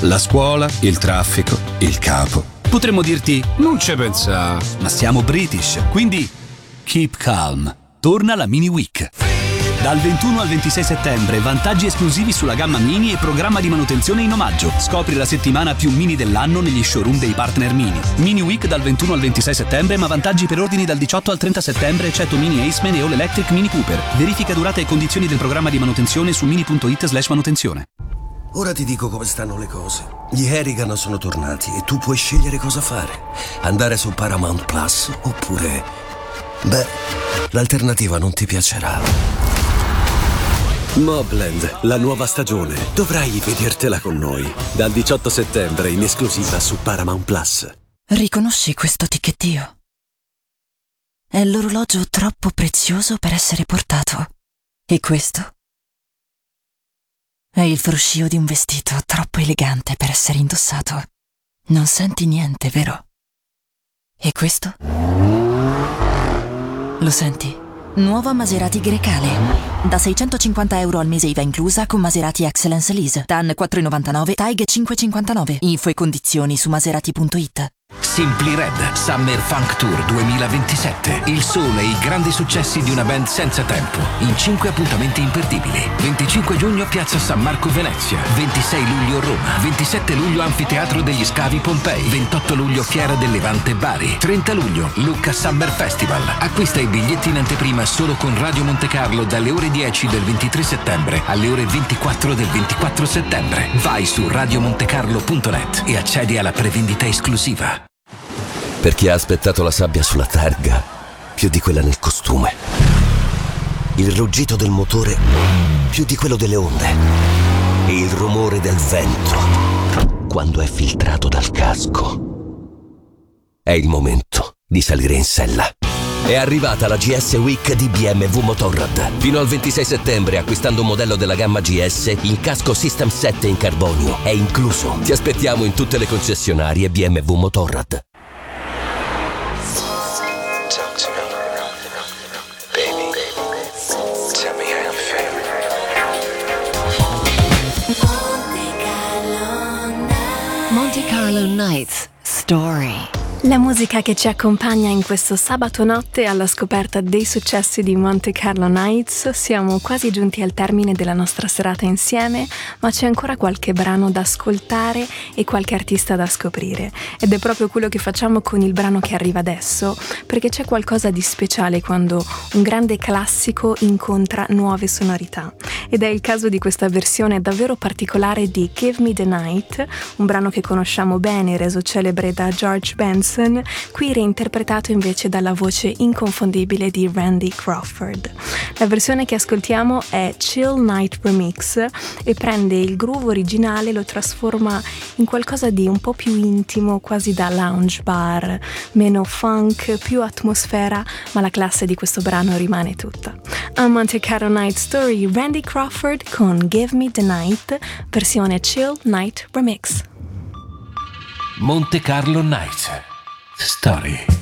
La scuola, il traffico, il capo. Potremmo dirti, non ci pensa, ma siamo British, quindi keep calm. Torna la Mini Week. Dal 21 al 26 settembre, vantaggi esclusivi sulla gamma Mini e programma di manutenzione in omaggio. Scopri la settimana più Mini dell'anno negli showroom dei partner Mini. Mini Week dal 21 al 26 settembre, ma vantaggi per ordini dal 18 al 30 settembre, eccetto Mini Aceman e All Electric Mini Cooper. Verifica durata e condizioni del programma di manutenzione su mini.it/manutenzione. Ora ti dico come stanno le cose. Gli Harrigan sono tornati e tu puoi scegliere cosa fare. Andare su Paramount Plus oppure... beh, l'alternativa non ti piacerà. Mobland, la nuova stagione. Dovrai vedertela con noi. Dal 18 settembre in esclusiva su Paramount Plus. Riconosci questo ticchettio? È l'orologio troppo prezioso per essere portato. E questo? È il fruscio di un vestito troppo elegante per essere indossato. Non senti niente, vero? E questo? Lo senti? Nuova Maserati Grecale. Da €650 al mese IVA inclusa con Maserati Excellence Lease. TAN 4,99, TAIG 5,59. Info e condizioni su maserati.it. Simply Red Summer Funk Tour 2027. Il sole e i grandi successi di una band senza tempo. In 5 appuntamenti imperdibili. 25 giugno Piazza San Marco Venezia. 26 luglio Roma. 27 luglio Anfiteatro degli Scavi Pompei. 28 luglio Fiera del Levante Bari. 30 luglio Lucca Summer Festival. Acquista i biglietti in anteprima solo con Radio Monte Carlo dalle ore 10 del 23 settembre alle ore 24 del 24 settembre. Vai su radiomontecarlo.net e accedi alla prevendita esclusiva. Per chi ha aspettato la sabbia sulla targa più di quella nel costume, il ruggito del motore più di quello delle onde e il rumore del vento quando è filtrato dal casco, è il momento di salire in sella. È arrivata la GS Week di BMW Motorrad. Fino al 26 settembre, acquistando un modello della gamma GS, il casco System 7 in carbonio è incluso. Ti aspettiamo in tutte le concessionarie BMW Motorrad. Monte Carlo Nights Story. La musica che ci accompagna in questo sabato notte alla scoperta dei successi di Monte Carlo Nights. Siamo quasi giunti al termine della nostra serata insieme, ma c'è ancora qualche brano da ascoltare e qualche artista da scoprire. Ed è proprio quello che facciamo con il brano che arriva adesso, perché c'è qualcosa di speciale quando un grande classico incontra nuove sonorità. Ed è il caso di questa versione davvero particolare di Give Me the Night, un brano che conosciamo bene, reso celebre da George Benson, qui reinterpretato invece dalla voce inconfondibile di Randy Crawford. La versione che ascoltiamo è Chill Night Remix e prende il groove originale e lo trasforma in qualcosa di un po' più intimo, quasi da lounge bar, meno funk, più atmosfera, ma la classe di questo brano rimane tutta. A Monte Carlo Night Story, Randy Crawford con Give Me the Night, versione Chill Night Remix. Monte Carlo Nights Story.